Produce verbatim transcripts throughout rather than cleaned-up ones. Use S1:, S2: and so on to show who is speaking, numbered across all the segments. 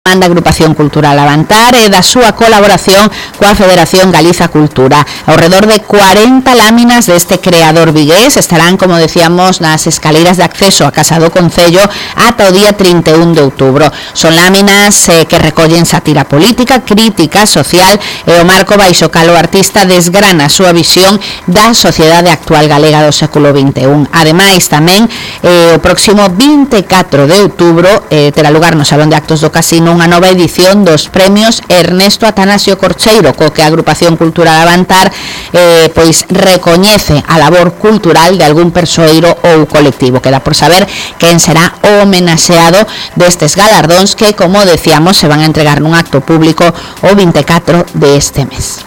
S1: da Agrupación Cultural Avantar e da súa colaboración coa Federación Galiza Cultura. Ao redor de cuarenta láminas deste creador vigués estarán, como decíamos, nas escaleiras de acceso a Casa do Concello ata o día trinta e un de outubro. Son láminas eh, que recollen sátira política, crítica social e o marco baixo cal o artista desgrana a súa visión da sociedade actual galega do século vinte e un. Ademais, tamén eh, o próximo vinte e catro de outubro eh, terá lugar no Salón de Actos do Casino unha nova edición dos premios Ernesto Atanasio Corcheiro, co que a Agrupación Cultural Avantar eh, pois recoñece a labor cultural de algún persoeiro ou colectivo. Queda por saber quen será o homenaxeado destes galardóns que, como decíamos, se van a entregar nun acto público o vinte e catro de este mes.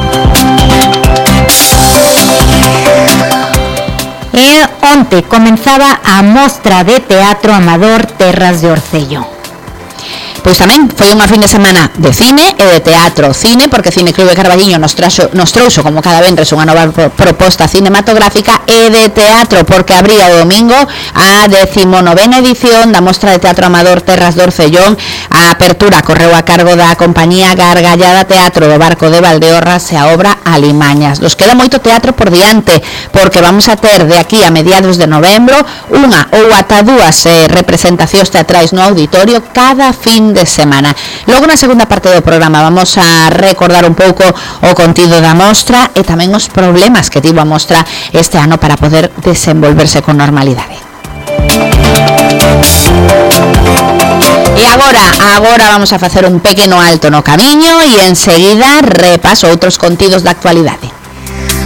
S2: E onte comenzaba a mostra de teatro amador Terras de Orcello.
S1: Pois tamén foi unha fin de semana de cine e de teatro. Cine, porque Cine Club de Carballiño nos, traxo, nos trouxo, como cada venres, unha nova proposta cinematográfica, e de teatro, porque abría o domingo a decimonovena edición da Mostra de Teatro Amador Terras de Orcellón. A apertura correu a cargo da compañía Gargallada Teatro do Barco de Valdeorras e a obra Alimañas. Nos queda moito teatro por diante, porque vamos a ter de aquí a mediados de novembro unha ou ata dúas eh, representacións teatrais no auditorio cada fin de semana. Logo, na segunda parte do programa, vamos a recordar un pouco o contido da mostra e tamén os problemas que tivo a mostra este ano para poder desenvolverse con normalidade. E agora, agora vamos a facer un pequeno alto no camiño e enseguida repaso outros contidos da actualidade.